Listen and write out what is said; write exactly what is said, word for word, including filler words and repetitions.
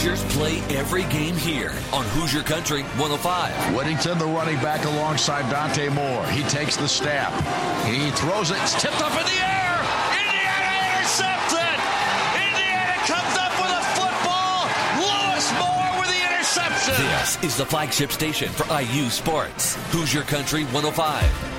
Hoosiers play every game here on Hoosier Country one oh five. Whittington, the running back alongside Dante Moore. He takes the snap. He throws it. It's tipped up in the air. Indiana intercepted. Indiana comes up with a football. Lewis Moore with the interception. This is the flagship station for I U Sports. Hoosier Country one oh five.